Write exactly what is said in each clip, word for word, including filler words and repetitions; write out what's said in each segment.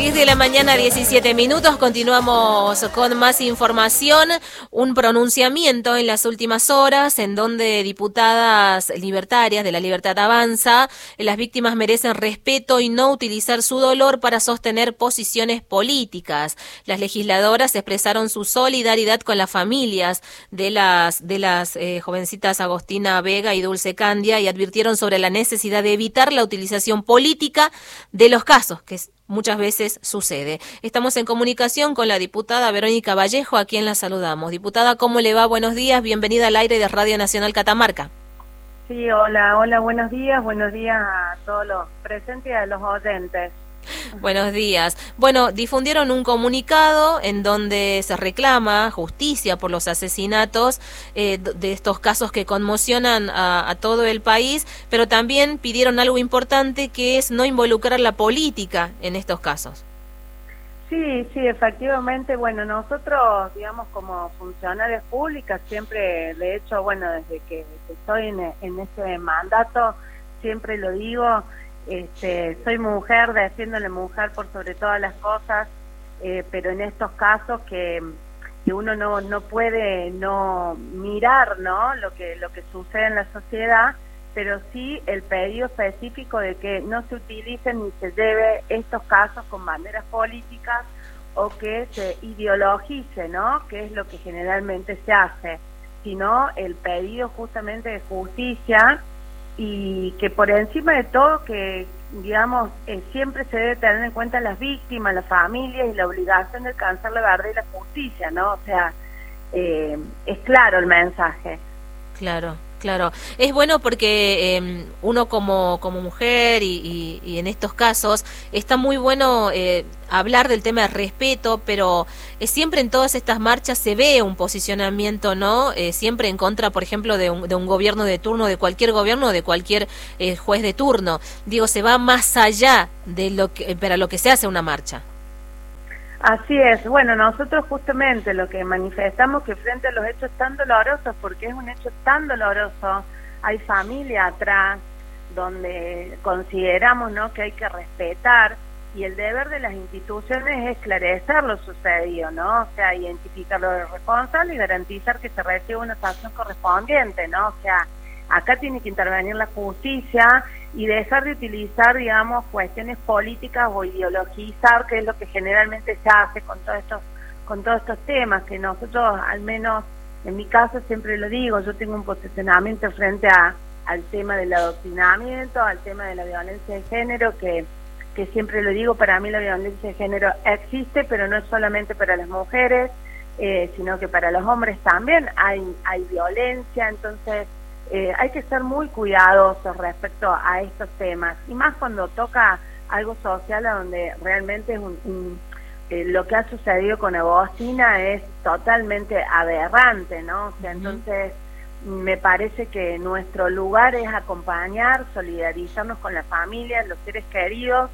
diez de la mañana, diecisiete minutos, continuamos con más información. Un pronunciamiento en las últimas horas en donde diputadas libertarias de La Libertad Avanza, las víctimas merecen respeto y no utilizar su dolor para sostener posiciones políticas. Las legisladoras expresaron su solidaridad con las familias de las, de las eh, jovencitas Agostina Vega y Dulce Candia y advirtieron sobre la necesidad de evitar la utilización política de los casos que muchas veces sucede. Estamos en comunicación con la diputada Verónica Vallejo, a quien la saludamos. Diputada, ¿cómo le va? Buenos días, bienvenida al aire de Radio Nacional Catamarca. Sí, hola, hola, buenos días, buenos días a todos los presentes y a los oyentes. Buenos días. Bueno, difundieron un comunicado en donde se reclama justicia por los asesinatos eh, de estos casos que conmocionan a, a todo el país, pero también pidieron algo importante, que es no involucrar la política en estos casos. Sí, sí, efectivamente, bueno, nosotros, digamos, como funcionarias públicas, siempre, de hecho, bueno, desde que estoy en, en este mandato, siempre lo digo, Este, soy mujer, defiendo a la mujer por sobre todas las cosas, eh, pero en estos casos que, que uno no, no puede no mirar, ¿no? lo que lo que sucede en la sociedad, pero sí el pedido específico de que no se utilicen ni se lleve estos casos con banderas políticas o que se ideologice, ¿no? Que es lo que generalmente se hace, sino el pedido justamente de justicia, y que por encima de todo que, digamos, eh, siempre se debe tener en cuenta las víctimas, las familias y la obligación de alcanzar la verdad y la justicia, ¿no? O sea, eh, es claro el mensaje. Claro, claro. Es bueno porque eh, uno como, como mujer y, y, y en estos casos está muy bueno eh, hablar del tema de respeto, pero eh, siempre en todas estas marchas se ve un posicionamiento, ¿no? Eh, siempre en contra, por ejemplo, de un, de un gobierno de turno, de cualquier gobierno, de cualquier eh, juez de turno. Digo, se va más allá de lo que para lo que se hace una marcha. Así es, bueno, nosotros justamente lo que manifestamos que frente a los hechos tan dolorosos, porque es un hecho tan doloroso, hay familia atrás, donde consideramos, ¿no?, que hay que respetar, y el deber de las instituciones es esclarecer lo sucedido, ¿no? O sea, identificar los responsables y garantizar que se reciba una sanción correspondiente, ¿no? O sea, acá tiene que intervenir la justicia y dejar de utilizar, digamos, cuestiones políticas o ideologizar, que es lo que generalmente se hace con todos estos, con todos estos temas, que nosotros, al menos en mi caso, siempre lo digo, yo tengo un posicionamiento frente a, al tema del adoctrinamiento, al tema de la violencia de género, que, que siempre lo digo, para mí la violencia de género existe, pero no es solamente para las mujeres, eh, sino que para los hombres también hay, hay violencia, entonces Eh, hay que ser muy cuidadosos respecto a estos temas, y más cuando toca algo social, a donde realmente es un, un, eh, lo que ha sucedido con Agostina es totalmente aberrante, ¿no? O sea, uh-huh. Entonces me parece que nuestro lugar es acompañar, solidarizarnos con la familia, los seres queridos,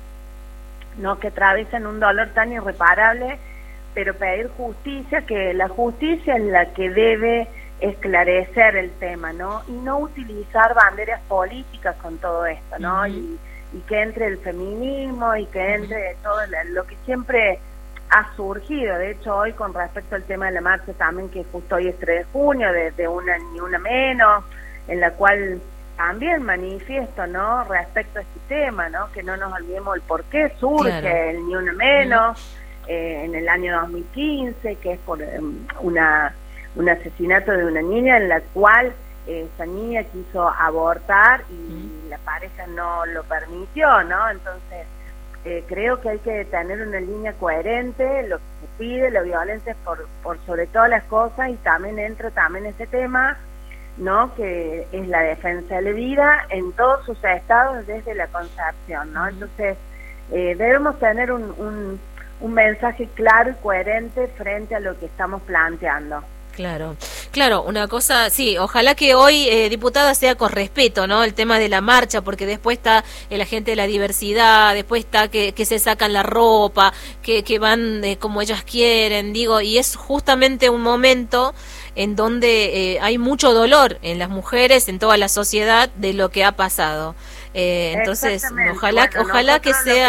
¿no?, que atraviesan un dolor tan irreparable, pero pedir justicia, que la justicia es la que debe esclarecer el tema, ¿no? Y no utilizar banderas políticas con todo esto, ¿no? Uh-huh. y, y que entre el feminismo y que entre uh-huh. todo lo, lo que siempre ha surgido. De hecho, hoy con respecto al tema de la marcha también, que justo hoy es tres de junio, de, de una ni una menos, en la cual también manifiesto, ¿no?, respecto a este tema, ¿no?, que no nos olvidemos el por qué surge claro. el ni una menos uh-huh. eh, en el año dos mil quince, que es por um, una un asesinato de una niña en la cual eh, esa niña quiso abortar y mm. la pareja no lo permitió, ¿no? Entonces, eh, creo que hay que tener una línea coherente, lo que se pide, la violencia es por, por sobre todas las cosas, y también entra también ese tema, ¿no?, que es la defensa de la vida en todos sus estados desde la concepción, ¿no? Mm. Entonces, eh, debemos tener un, un, un mensaje claro y coherente frente a lo que estamos planteando. Claro, claro, una cosa, sí, ojalá que hoy, eh, diputada, sea con respeto, ¿no?, el tema de la marcha, porque después está la gente de la diversidad, después está que, que se sacan la ropa, que, que van eh, como ellas quieren, digo, y es justamente un momento en donde eh, hay mucho dolor en las mujeres, en toda la sociedad, de lo que ha pasado. Eh, entonces, ojalá, bueno, ojalá que sea... Que...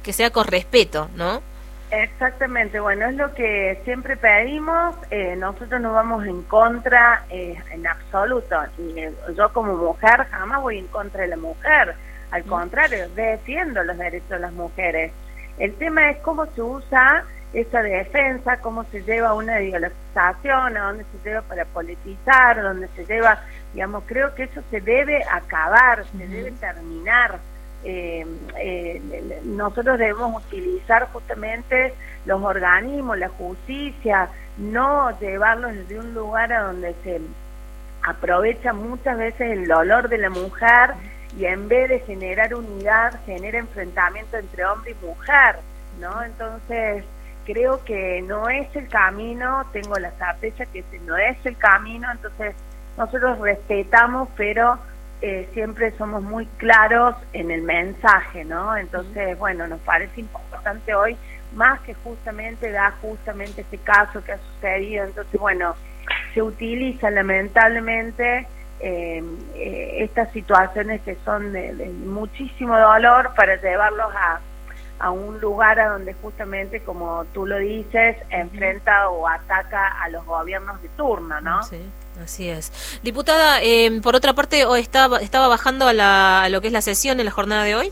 que sea con respeto, ¿no? Exactamente, bueno, es lo que siempre pedimos, eh, nosotros no vamos en contra eh, en absoluto, y eh, yo como mujer jamás voy en contra de la mujer, al contrario, defiendo los derechos de las mujeres. El tema es cómo se usa esa defensa, cómo se lleva una ideologización, a dónde se lleva para politizar, dónde se lleva, digamos, creo que eso se debe acabar, uh-huh. se debe terminar. Eh, eh, nosotros debemos utilizar justamente los organismos, la justicia, no llevarlos desde un lugar a donde se aprovecha muchas veces el dolor de la mujer y en vez de generar unidad genera enfrentamiento entre hombre y mujer, ¿no? Entonces creo que no es el camino, tengo la certeza que ese no es el camino, entonces nosotros respetamos, pero Eh, siempre somos muy claros en el mensaje, ¿no? Entonces, bueno, nos parece importante hoy, más que justamente da justamente este caso que ha sucedido, entonces, bueno, se utiliza lamentablemente eh, eh, estas situaciones que son de, de muchísimo dolor para llevarlos a, a un lugar a donde justamente, como tú lo dices, enfrenta o ataca a los gobiernos de turno, ¿no? Sí. Así es. Diputada, eh, por otra parte, ¿o estaba, estaba bajando a, la, a lo que es la sesión en la jornada de hoy?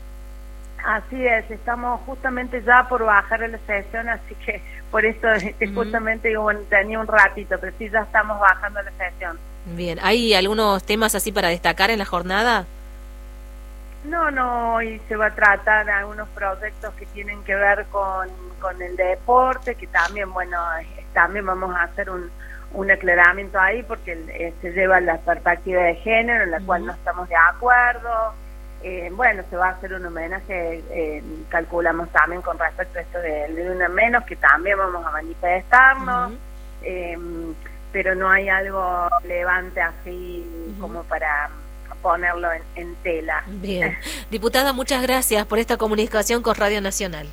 Así es, estamos justamente ya por bajar a la sesión, así que por eso este, uh-huh. justamente digo, bueno, tenía un ratito, pero sí ya estamos bajando a la sesión. Bien, ¿hay algunos temas así para destacar en la jornada? No, no, hoy se va a tratar algunos proyectos que tienen que ver con, con el deporte, que también, bueno, también vamos a hacer un un aclaramiento ahí porque eh, se lleva la perspectiva de género en la uh-huh. cual no estamos de acuerdo. Eh, bueno, se va a hacer un homenaje, eh, calculamos también con respecto a esto de, de una menos, que también vamos a manifestarnos, uh-huh. eh, pero no hay algo relevante así uh-huh. como para ponerlo en, en tela. Bien. Diputada, muchas gracias por esta comunicación con Radio Nacional.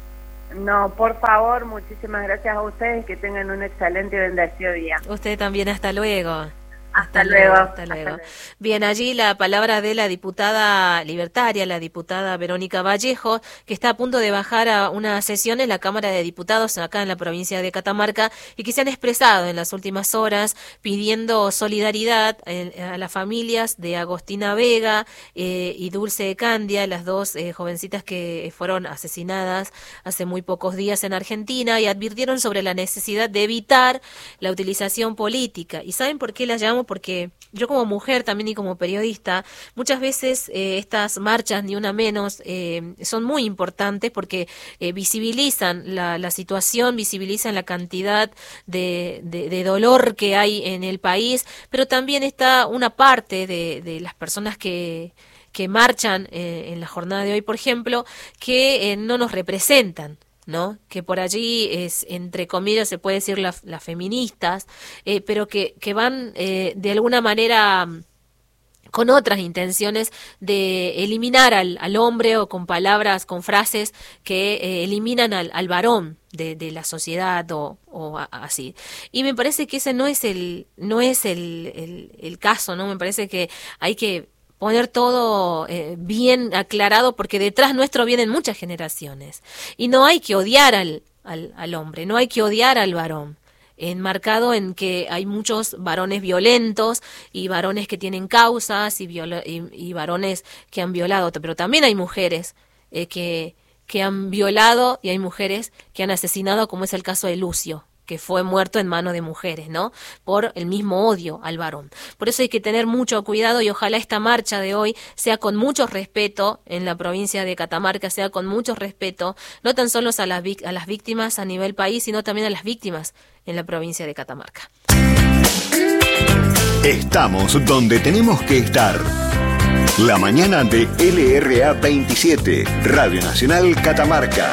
No, por favor, muchísimas gracias a ustedes, que tengan un excelente y bendecido día. Usted también, hasta luego. Hasta, hasta luego. Hasta luego. Hasta luego. Bien, allí la palabra de la diputada libertaria, la diputada Verónica Vallejo, que está a punto de bajar a una sesión en la Cámara de Diputados acá en la provincia de Catamarca y que se han expresado en las últimas horas pidiendo solidaridad a las familias de Agostina Vega eh, y Dulce Candia, las dos eh, jovencitas que fueron asesinadas hace muy pocos días en Argentina, y advirtieron sobre la necesidad de evitar la utilización política. ¿Y saben por qué las llamo? Porque yo como mujer también y como periodista, muchas veces eh, estas marchas, ni una menos, eh, son muy importantes porque eh, visibilizan la, la situación, visibilizan la cantidad de, de, de dolor que hay en el país, pero también está una parte de, de las personas que, que marchan eh, en la jornada de hoy, por ejemplo, que eh, no nos representan, ¿no? Que por allí es, entre comillas, se puede decir las la feministas, eh, pero que, que van eh, de alguna manera con otras intenciones de eliminar al, al hombre, o con palabras, con frases que eh, eliminan al, al varón de, de la sociedad o, o a, así. Y me parece que ese no es el, no es el, el, el caso, ¿no? Me parece que hay que poner todo eh, bien aclarado, porque detrás nuestro vienen muchas generaciones y no hay que odiar al, al, al hombre, no hay que odiar al varón, enmarcado en que hay muchos varones violentos y varones que tienen causas y, viola, y, y varones que han violado, pero también hay mujeres eh, que, que han violado y hay mujeres que han asesinado, como es el caso de Lucio, que fue muerto en manos de mujeres, ¿no? Por el mismo odio al varón. Por eso hay que tener mucho cuidado, y ojalá esta marcha de hoy sea con mucho respeto en la provincia de Catamarca, sea con mucho respeto, no tan solo a las, a las víctimas a nivel país, sino también a las víctimas en la provincia de Catamarca. Estamos donde tenemos que estar. La mañana de L R A veintisiete, Radio Nacional Catamarca.